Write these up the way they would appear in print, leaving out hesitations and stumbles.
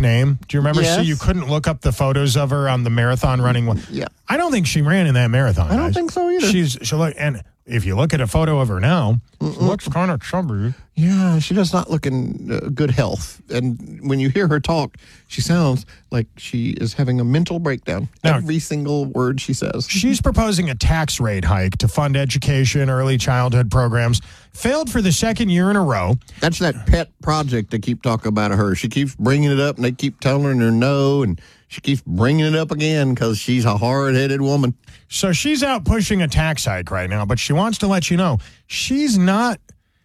name. Do you remember? Yes. So you couldn't look up the photos of her on the marathon running one. Yeah. I don't think she ran in that marathon. I don't think so either. She look, and if you look at a photo of her now, she looks kind of chubby. Yeah, she does not look in good health. And when you hear her talk, she sounds like she is having a mental breakdown. Now- Every single word she says. She's proposing a tax rate hike to fund education, early childhood programs. Failed for the second year in a row. That's that pet project they keep talking about of her. She keeps bringing it up, and they keep telling her no, and she keeps bringing it up again because she's a hard-headed woman. So she's out pushing a tax hike right now, but she wants to let you know she's not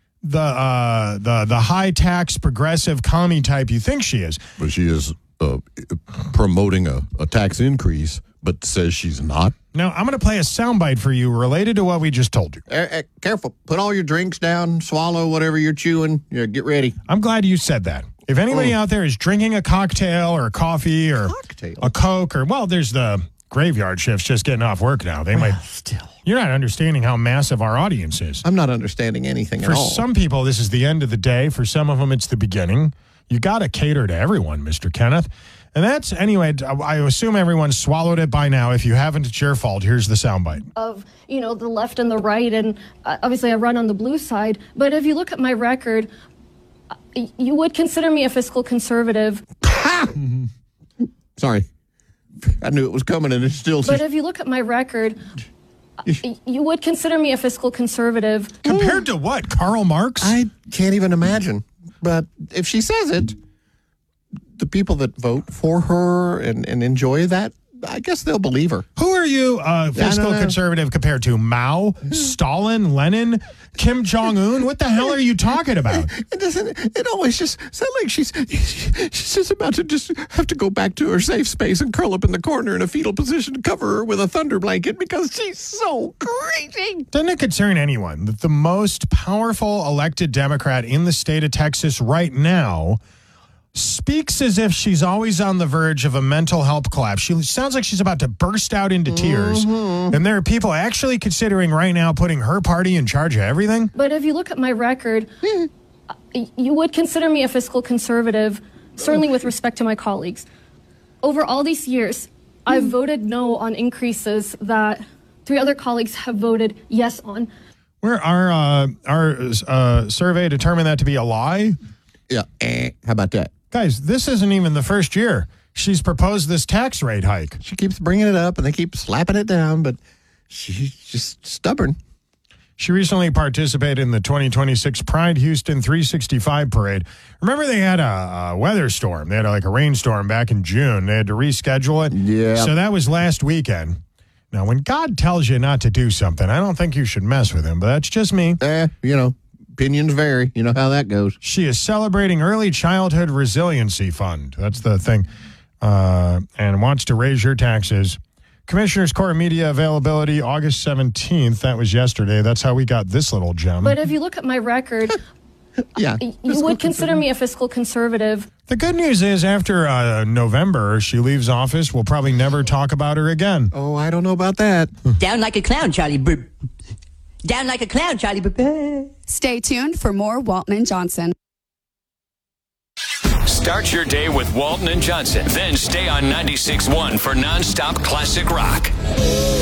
the high tax progressive commie type you think she is. But she is promoting a tax increase, but says she's not. Now, I'm going to play a soundbite for you related to what we just told you. Careful. Put all your drinks down. Swallow whatever you're chewing. Yeah, get ready. I'm glad you said that. If anybody out there is drinking a cocktail or a coffee or a Coke or, well, there's the graveyard shifts just getting off work now. They might. Still. You're not understanding how massive our audience is. I'm not understanding anything For at all. some people, this is the end of the day. For some of them, it's the beginning. You got to cater to everyone, Mr. Kenneth. And that's, anyway, I assume everyone swallowed it by now. If you haven't, it's your fault. Here's the soundbite. Of, the left and the right, and obviously I run on the blue side. But if you look at my record, you would consider me a fiscal conservative. Sorry. I knew it was coming, and it's still... But if you look at my record, you would consider me a fiscal conservative. Compared to what? Karl Marx? I can't even imagine. But if she says it, the people that vote for her and enjoy that, I guess they'll believe her. Who are you, fiscal conservative, compared to? Mao, Stalin, Lenin, Kim Jong-un? What the hell are you talking about? It always just sounds like she's just about to just have to go back to her safe space and curl up in the corner in a fetal position to cover her with a thunder blanket because she's so crazy. Doesn't it concern anyone that the most powerful elected Democrat in the state of Texas right now speaks as if she's always on the verge of a mental health collapse? She sounds like she's about to burst out into tears. And there are people actually considering right now putting her party in charge of everything. But if you look at my record, you would consider me a fiscal conservative, certainly with respect to my colleagues. Over all these years, I've voted no on increases that 3 other colleagues have voted yes on. Where our survey determined that to be a lie. Yeah. How about that? Guys, this isn't even the first year she's proposed this tax rate hike. She keeps bringing it up, and they keep slapping it down, but she's just stubborn. She recently participated in the 2026 Pride Houston 365 parade. Remember they had a weather storm. They had a rainstorm back in June. They had to reschedule it. Yeah. So that was last weekend. Now, when God tells you not to do something, I don't think you should mess with him, but that's just me. Opinions vary. You know how that goes. She is celebrating Early Childhood Resiliency Fund. That's the thing. And wants to raise your taxes. Commissioner's Court media availability, August 17th. That was yesterday. That's how we got this little gem. But if you look at my record, Yeah. you would consider me a fiscal conservative. The good news is after November, she leaves office. We'll probably never talk about her again. Oh, I don't know about that. Down like a clown, Charlie. Down like a clown, Charlie. Stay tuned for more Walton and Johnson. Start your day with Walton and Johnson. Then stay on 96.1 for nonstop classic rock.